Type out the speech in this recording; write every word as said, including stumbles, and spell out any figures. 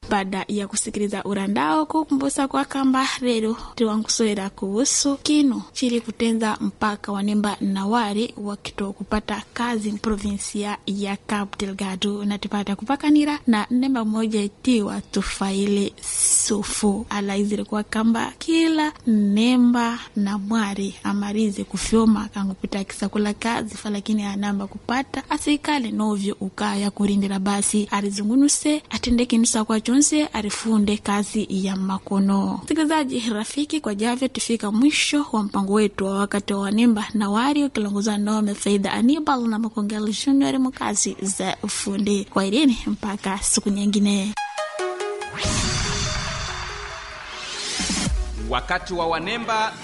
baada ya kusikiliza urandao kukumbusa kwa kamba rero tiwangusoera kuhusu kino chili kutenza mpaka wanemba nawari wakito kupata kazi provinsia ya Cabo Delgado na tipata kupakanira na nemba moja itiwa Tufaile Sufu. Alaizire kwa kamba kila nemba na mwari amarize kufyoma kangupita kisakula kazi falakini anamba kupata asikale novyo ukaya kurindira basi arizungunuse atendeke nusa kwa chonse arifunde kazi ya makono. Sikilizaji rafiki, kwa javyo tufika mwisho wa mpango wetu wa wakati wa wanemba na wari ukilongoza nome Faida Anibal na Makongeli Junior mukazi za ufundi. Kwa irini mpaka siku nyingine. Wakati wa wanemba